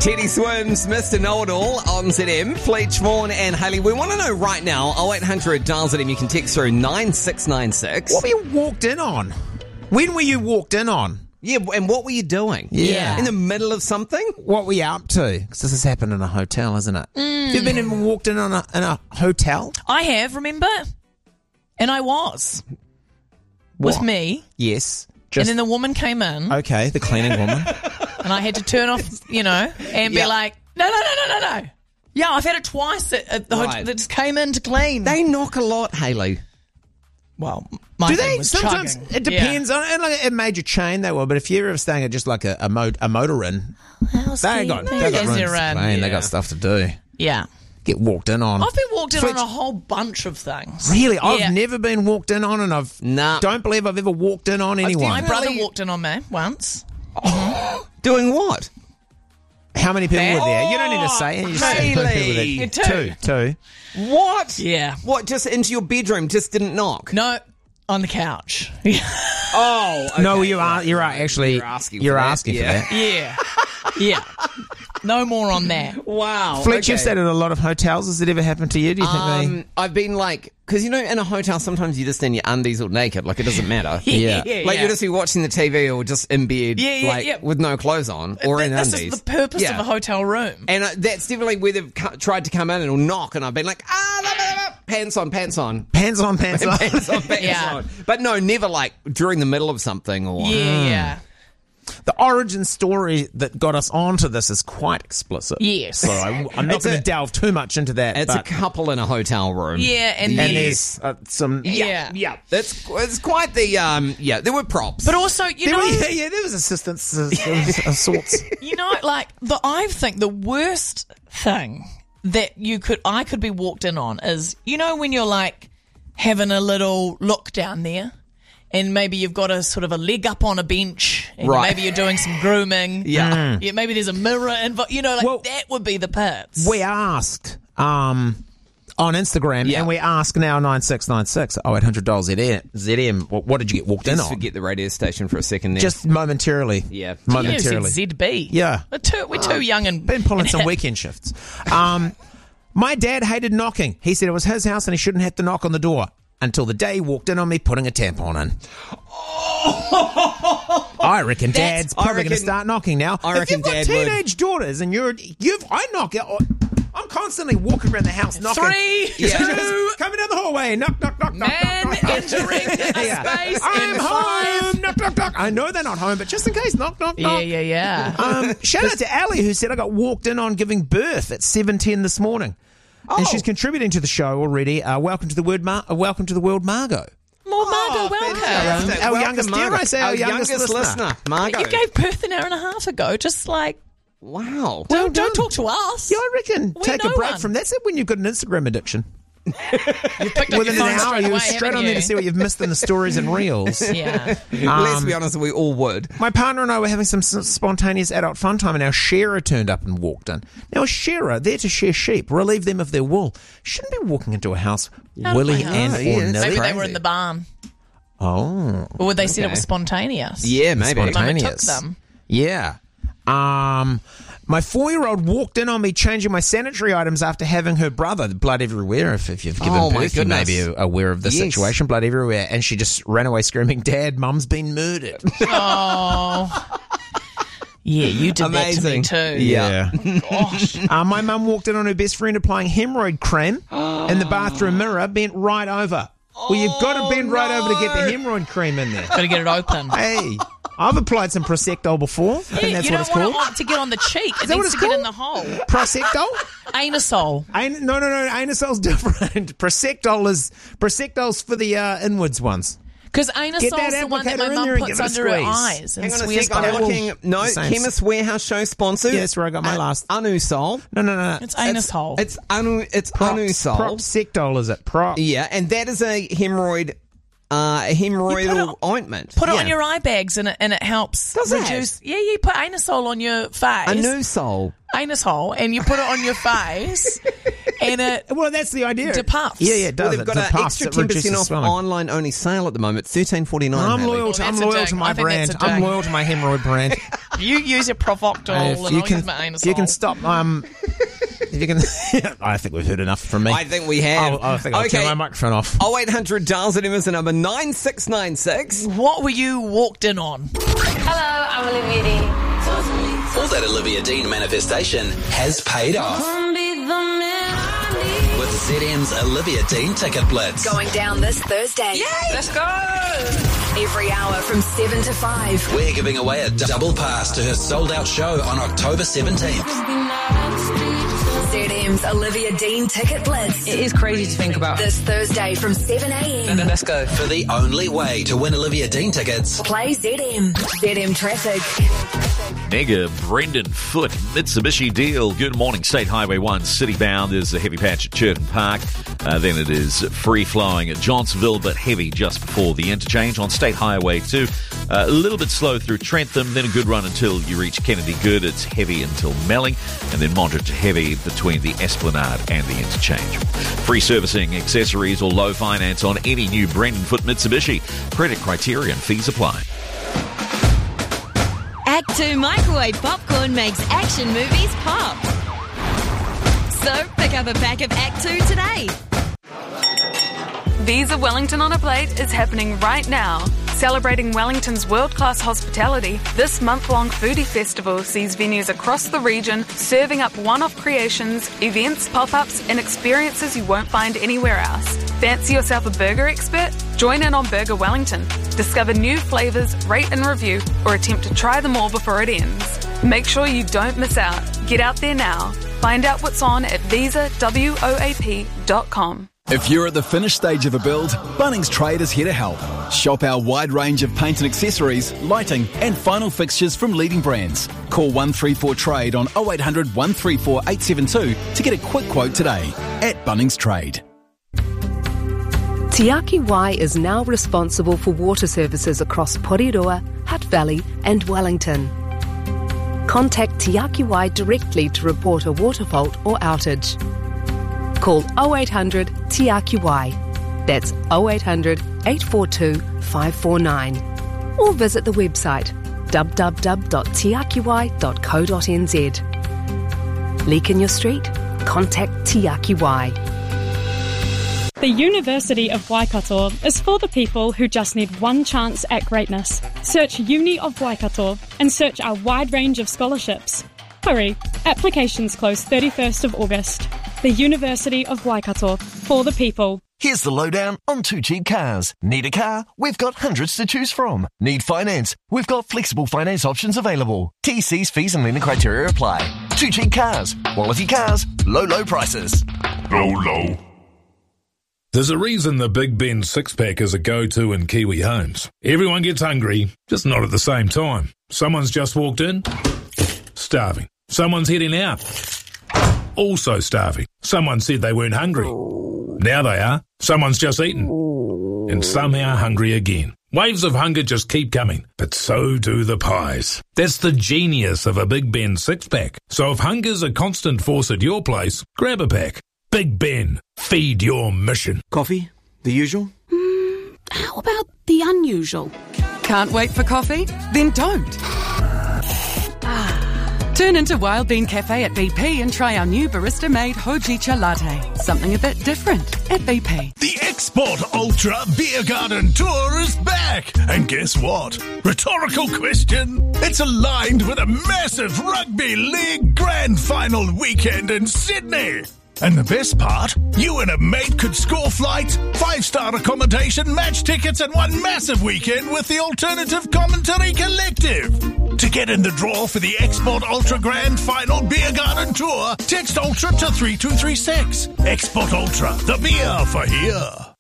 Teddy Swims, Mr. Know-It-All on ZM. Fleetch, Vaughan and Hayley. We want to know right now, 0800 dial ZM. You can text through 9696. What were you walked in on? When were you walked in on? Yeah, and what were you doing? Yeah. In the middle of something? What were you up to? Because this has happened in a hotel, isn't it? You've been walked in on in a hotel? I have, remember? And I was. What? With me. Yes. And then the woman came in. Okay, the cleaning woman. And I had to turn off, and be like, no. Yeah, I've had it twice at the hotel that just came in to clean. They knock a lot, Hayley. Well, my Do thing they? was Sometimes chugging. it depends on like a major chain they will, but if you're staying at just like a motor inn, they got rooms to clean, they got stuff to do. Yeah. Get walked in on. I've been walked in on a whole bunch of things. Really? Yeah. I've never been walked in on, and don't believe I've ever walked in on anyone. My brother walked in on me once. Doing what? How many people were there? You don't need to say it. You just say how many people were there. Two. What? Yeah. What, just into your bedroom, just didn't knock? No, on the couch. Oh, okay. No, you're right. Actually, you're asking for that. Yeah. No more on that. Wow. Fletch, you've stayed at a lot of hotels. Has it ever happened to you? Do you think I've been like, because in a hotel sometimes you're just in your undies or naked, like it doesn't matter. Yeah. Like you'll just be watching the TV or just in bed, with no clothes on or in undies. This is the purpose of a hotel room. And that's definitely where they've tried to come in and knock, and I've been like, pants on. Pants on. Pants on. But no, never like during the middle of something or... Yeah. The origin story that got us onto this is quite explicit. Yes. So I'm not going to delve too much into that. It's a couple in a hotel room. Yeah, and there's some... Yeah. It's quite the... there were props. But also, there was assistance of sorts. I think the worst thing that I could be walked in on is, when you're like having a little look down there, and maybe you've got a sort of a leg up on a bench, and maybe you're doing some grooming. Yeah. Maybe there's a mirror involved. That would be the pits. We asked on Instagram, and we ask now 9696 0800 ZM. What did you get walked in on? Forget the radio station for a second there. Just momentarily. Yeah. Momentarily. You said ZB. Yeah. We're too young and... Been pulling some weekend shifts. My dad hated knocking. He said it was his house and he shouldn't have to knock on the door. Until the day he walked in on me putting a tampon in. I reckon Dad's probably going to start knocking now. I reckon if you've got Dad teenage daughters and I knock out. I'm constantly walking around the house knocking. 3, 2, coming down the hallway. Knock. man entering a space I'm in home. 5. Knock. I know they're not home, but just in case, knock. Yeah. Shout out to Ali, who said I got walked in on giving birth at 7:10 this morning. And she's contributing to the show already. Welcome to the world, Margot. More Margot, welcome. Our youngest, dare I say, our youngest listener. Margot. You gave birth an hour and a half ago. Just like, wow. don't talk to us. Yeah, I reckon. Take a break from that's it when you've got an Instagram addiction. Within an hour, you were straight on there to see what you've missed in the stories and reels. Yeah. Let's be honest, we all would. My partner and I were having some spontaneous adult fun time, and our shearer turned up and walked in. Now, a shearer, there to shear sheep, relieve them of their wool, shouldn't be walking into a house willy and or nilly. Maybe they were in the barn. Oh. Or would they said it was spontaneous? Yeah, maybe. Mama took them. Yeah. My 4-year-old walked in on me changing my sanitary items after having her brother, blood everywhere. If you've given birth, you may be aware of the situation, blood everywhere. And she just ran away screaming, Dad, Mum's been murdered. Oh. Yeah, you did that to me too. Yeah. Gosh. My mum walked in on her best friend applying hemorrhoid cream in the bathroom mirror, bent right over. Well, you've got to bend right over to get the hemorrhoid cream in there. Got to get it open. Hey. I've applied some Prosectol before. I think that's what it's called. You don't want it to get on the cheek. It needs to get in the hole. Prosectol? Anusol. No. Anusol's different. Prosectol's for the inwards ones. Because Anusol's the one that my mum puts under her eyes. Hang on a sec, I'm looking. No, Chemist Warehouse show sponsored. Yeah, that's where I got my last. Anusol. No. It's Anusol. It's Anusol. Prosectol is it? Yeah, and that is a hemorrhoidal ointment. Put it on your eye bags and it helps reduce. Yeah, you put Anusol on your face. Anusol. Anus hole, and you put it on your face, and it that's the idea. to puffs. Yeah, it does. Well, they've got an extra 10% off online-only sale at the moment, $13.49. I'm loyal to my brand. I'm loyal to my hemorrhoid brand. You use your Profoctol and I'll use my Anusol. You can stop... If you can, I think we've heard enough from me. I think we have. I think I'll turn my microphone off. 0800 Dials ZM is the number 9696. What were you walked in on? Hello, I'm Olivia Dean. All that Olivia Dean manifestation has paid off. With ZM's Olivia Dean Ticket Blitz. Going down this Thursday. Yay! Let's go! Every hour from 7 to 5. We're giving away a double pass to her sold-out show on October 17th. ZM's Olivia Dean Ticket Blitz. It is crazy to think about. This Thursday from 7 a.m. Let's go. For the only way to win Olivia Dean tickets, Play ZM. ZM Traffic. Mega Brendan Foote Mitsubishi deal. Good morning. State Highway 1 city-bound is a heavy patch at Churton Park. Then it is free-flowing at Johnsonville, but heavy just before the interchange on State Highway 2. A little bit slow through Trentham, then a good run until you reach Kennedy Good. It's heavy until Melling, and then moderate to heavy between the Esplanade and the interchange. Free servicing, accessories, or low finance on any new Brendan Foote Mitsubishi. Credit criteria and fees apply. Act 2 microwave popcorn makes action movies pop. So pick up a pack of Act 2 today. Visa Wellington on a Plate is happening right now. Celebrating Wellington's world-class hospitality, this month-long foodie festival sees venues across the region serving up one-off creations, events, pop-ups, and experiences you won't find anywhere else. Fancy yourself a burger expert? Join in on Burger Wellington. Discover new flavours, rate and review, or attempt to try them all before it ends. Make sure you don't miss out. Get out there now. Find out what's on at visawoap.com. If you're at the finished stage of a build, Bunnings Trade is here to help. Shop our wide range of paint and accessories, lighting and final fixtures from leading brands. Call 134 Trade on 0800 134 872 to get a quick quote today at Bunnings Trade. Te Aki Wai is now responsible for water services across Porirua, Hutt Valley and Wellington. Contact Te Aki Wai directly to report a water fault or outage. Call 0800 Te Aki Wai. That's 0800 842 549. Or visit the website www.teakiwai.co.nz. Leak in your street? Contact Te Aki Wai. The University of Waikato is for the people who just need one chance at greatness. Search Uni of Waikato and search our wide range of scholarships. Hurry, applications close 31st of August. The University of Waikato, for the people. Here's the lowdown on 2 Cheap Cars. Need a car? We've got hundreds to choose from. Need finance? We've got flexible finance options available. TC's fees and lending criteria apply. 2 Cheap Cars. Quality cars. Low prices. Low. There's a reason the Big Ben six-pack is a go-to in Kiwi homes. Everyone gets hungry, just not at the same time. Someone's just walked in, starving. Someone's heading out, also starving. Someone said they weren't hungry. Now they are. Someone's just eaten, and somehow hungry again. Waves of hunger just keep coming, but so do the pies. That's the genius of a Big Ben six-pack. So if hunger's a constant force at your place, grab a pack. Big Ben, feed your mission. Coffee? The usual? How about the unusual? Can't wait for coffee? Then don't. Turn into Wild Bean Cafe at BP and try our new barista-made Hojicha latte. Something a bit different at BP. The Export Ultra Beer Garden Tour is back. And guess what? Rhetorical question. It's aligned with a massive rugby league grand final weekend in Sydney. And the best part, you and a mate could score flights, 5-star accommodation, match tickets, and one massive weekend with the Alternative Commentary Collective. To get in the draw for the Export Ultra Grand Final Beer Garden Tour, text Ultra to 3236. Export Ultra, the beer for here.